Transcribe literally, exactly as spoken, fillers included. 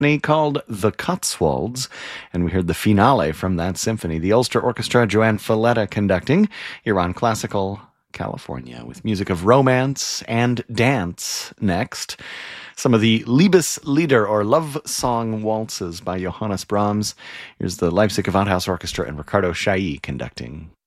called The Cotswolds, and we heard the finale from that symphony. The Ulster Orchestra, Joanne Falletta conducting. You're on Classical California with music of romance and dance next. Some of the Liebeslieder, or love song waltzes by Johannes Brahms. Here's the Leipzig Gewandhaus Orchestra and Ricardo Chailly conducting.